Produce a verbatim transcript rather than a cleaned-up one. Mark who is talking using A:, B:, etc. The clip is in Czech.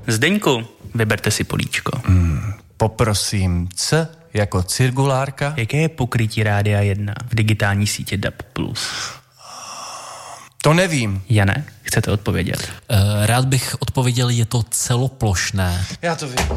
A: Zdeňku, vyberte si políčko.
B: Hmm, poprosím, C jako cirkulárka.
A: Jaké je pokrytí Rádia jedna v digitální sítě D A B plus?
B: To nevím.
A: Jane, chcete odpovědět?
C: Rád bych odpověděl, je to celoplošné.
B: Já to vím.